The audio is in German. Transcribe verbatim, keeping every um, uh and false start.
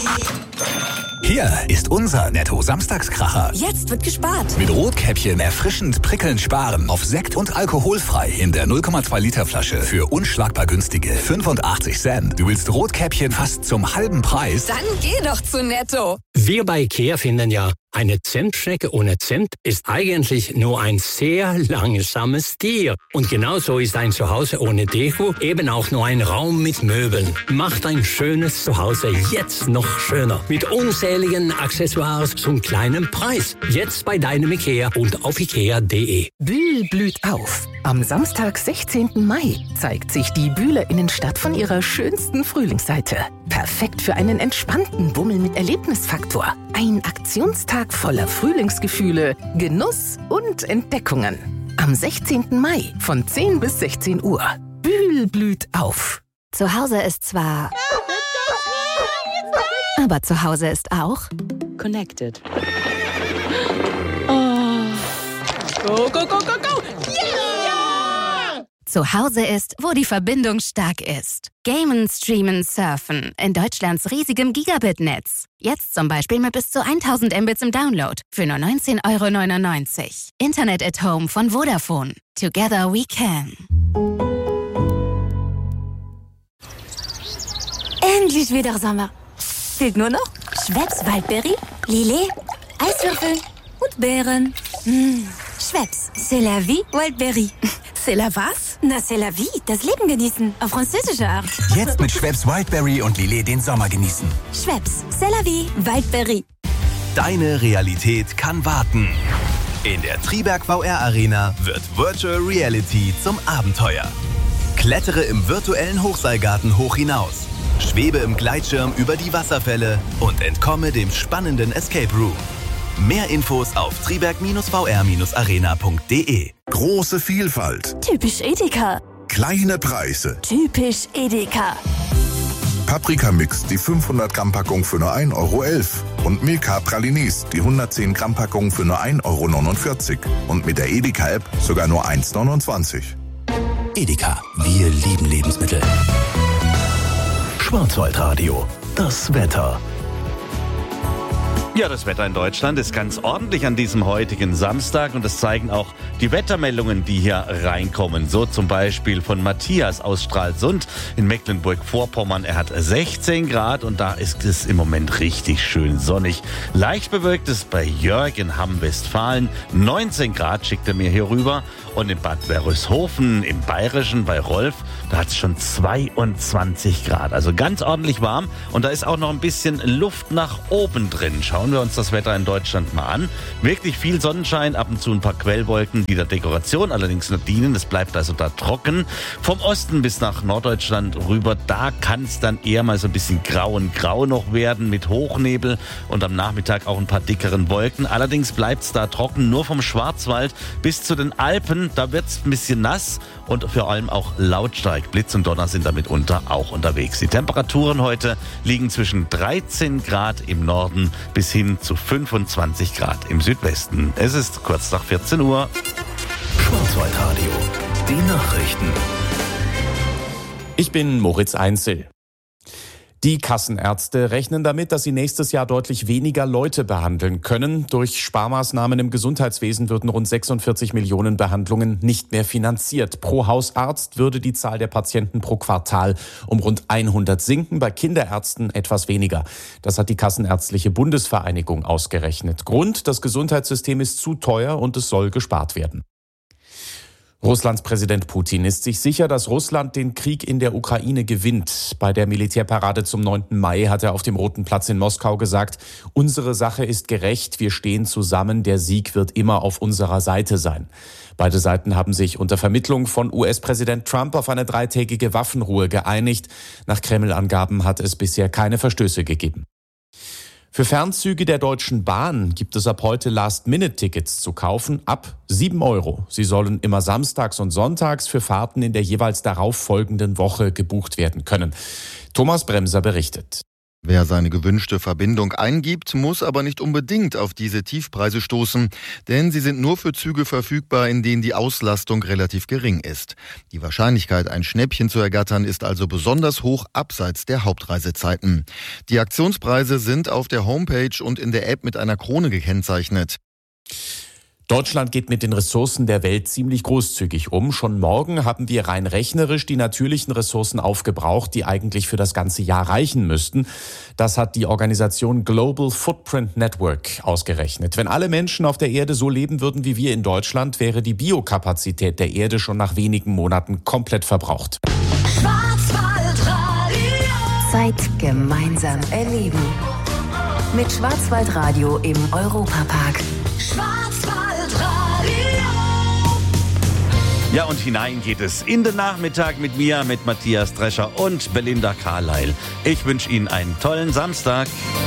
Hier ist unser Netto-Samstagskracher. Jetzt wird gespart. Mit Rotkäppchen erfrischend prickelnd sparen auf Sekt und alkoholfrei in der null Komma zwei Liter Flasche für unschlagbar günstige fünfundachtzig Cent. Du willst Rotkäppchen fast zum halben Preis? Dann geh doch zu Netto. Wir bei IKEA finden ja, eine Zentschnecke ohne Zimt ist eigentlich nur ein sehr langsames Tier. Und genauso ist ein Zuhause ohne Deko eben auch nur ein Raum mit Möbeln. Macht ein schönes Zuhause jetzt noch schöner. Mit unzähligen Accessoires zum kleinen Preis. Jetzt bei deinem IKEA und auf ikea punkt de. Bühl blüht auf. Am Samstag, sechzehnten Mai, zeigt sich die Bühler Innenstadt von ihrer schönsten Frühlingsseite. Perfekt für einen entspannten Bummel mit Erlebnisfaktor. Ein Aktionstag voller Frühlingsgefühle, Genuss und Entdeckungen. Am sechzehnten Mai von zehn bis sechzehn Uhr. Bühl blüht auf. Zu Hause ist zwar... Aber zu Hause ist auch... Connected. Oh. Go, go, go, go, go! Yeah! Zu Hause ist, wo die Verbindung stark ist. Gamen, Streamen, Surfen in Deutschlands riesigem Gigabit-Netz. Jetzt zum Beispiel mit bis zu tausend Mbits im Download für nur neunzehn Euro neunundneunzig. Internet at Home von Vodafone. Together we can. Endlich wieder Sommer. Fehlt nur noch Schweppes Waldbeere, Lillet, Eiswürfel und Beeren. Mmh. Schweppes, c'est la vie, Wildberry. C'est la was? Na, c'est la vie, das Leben genießen, auf französische Art. Jetzt mit Schweppes Wildberry und Lillet den Sommer genießen. Schweppes, c'est la vie, Wildberry. Deine Realität kann warten. In der Triberg V R Arena wird Virtual Reality zum Abenteuer. Klettere im virtuellen Hochseilgarten hoch hinaus. Schwebe im Gleitschirm über die Wasserfälle und entkomme dem spannenden Escape Room. Mehr Infos auf triberg V R arena punkt de. Große Vielfalt. Typisch Edeka. Kleine Preise. Typisch Edeka. Paprika-Mix, die fünfhundert Gramm Packung für nur ein Euro elf. Und Milka Pralinis, die hundertzehn Gramm Packung für nur ein Euro neunundvierzig. Und mit der Edeka-App sogar nur eins neunundzwanzig. Edeka, wir lieben Lebensmittel. Schwarzwaldradio, das Wetter. Ja, das Wetter in Deutschland ist ganz ordentlich an diesem heutigen Samstag und das zeigen auch die Wettermeldungen, die hier reinkommen. So zum Beispiel von Matthias aus Stralsund in Mecklenburg-Vorpommern. Er hat sechzehn Grad und da ist es im Moment richtig schön sonnig. Leicht bewölkt ist bei Jörg in Hamm-Westfalen. neunzehn Grad schickt er mir hier rüber. Und in Bad Wörishofen im Bayerischen bei Rolf, da hat es schon zweiundzwanzig Grad. Also ganz ordentlich warm und da ist auch noch ein bisschen Luft nach oben drin. Schauen wir uns das Wetter in Deutschland mal an. Wirklich viel Sonnenschein, ab und zu ein paar Quellwolken, die der Dekoration allerdings nur dienen. Es bleibt also da trocken. Vom Osten bis nach Norddeutschland rüber, da kann es dann eher mal so ein bisschen grau und grau noch werden mit Hochnebel und am Nachmittag auch ein paar dickeren Wolken. Allerdings bleibt es da trocken, nur vom Schwarzwald bis zu den Alpen. Da wird es ein bisschen nass und vor allem auch lautstark. Blitz und Donner sind da mitunter auch unterwegs. Die Temperaturen heute liegen zwischen dreizehn Grad im Norden bis hin zu fünfundzwanzig Grad im Südwesten. Es ist kurz nach vierzehn Uhr. Schwarzwaldradio, die Nachrichten. Ich bin Moritz Einzel. Die Kassenärzte rechnen damit, dass sie nächstes Jahr deutlich weniger Leute behandeln können. Durch Sparmaßnahmen im Gesundheitswesen würden rund sechsundvierzig Millionen Behandlungen nicht mehr finanziert. Pro Hausarzt würde die Zahl der Patienten pro Quartal um rund hundert sinken, bei Kinderärzten etwas weniger. Das hat die Kassenärztliche Bundesvereinigung ausgerechnet. Grund: das Gesundheitssystem ist zu teuer und es soll gespart werden. Russlands Präsident Putin ist sich sicher, dass Russland den Krieg in der Ukraine gewinnt. Bei der Militärparade zum neunten Mai hat er auf dem Roten Platz in Moskau gesagt: Unsere Sache ist gerecht, wir stehen zusammen, der Sieg wird immer auf unserer Seite sein. Beide Seiten haben sich unter Vermittlung von U S-Präsident Trump auf eine dreitägige Waffenruhe geeinigt. Nach Kreml-Angaben hat es bisher keine Verstöße gegeben. Für Fernzüge der Deutschen Bahn gibt es ab heute Last-Minute-Tickets zu kaufen ab sieben Euro. Sie sollen immer samstags und sonntags für Fahrten in der jeweils darauf folgenden Woche gebucht werden können. Thomas Bremser berichtet. Wer seine gewünschte Verbindung eingibt, muss aber nicht unbedingt auf diese Tiefpreise stoßen, denn sie sind nur für Züge verfügbar, in denen die Auslastung relativ gering ist. Die Wahrscheinlichkeit, ein Schnäppchen zu ergattern, ist also besonders hoch abseits der Hauptreisezeiten. Die Aktionspreise sind auf der Homepage und in der App mit einer Krone gekennzeichnet. Deutschland geht mit den Ressourcen der Welt ziemlich großzügig um. Schon morgen haben wir rein rechnerisch die natürlichen Ressourcen aufgebraucht, die eigentlich für das ganze Jahr reichen müssten. Das hat die Organisation Global Footprint Network ausgerechnet. Wenn alle Menschen auf der Erde so leben würden wie wir in Deutschland, wäre die Biokapazität der Erde schon nach wenigen Monaten komplett verbraucht. Schwarzwaldradio. Zeit gemeinsam erleben. Mit Schwarzwaldradio im Europapark. Ja, und hinein geht es in den Nachmittag mit mir, mit Matthias Drescher und Belinda Carlyle. Ich wünsche Ihnen einen tollen Samstag.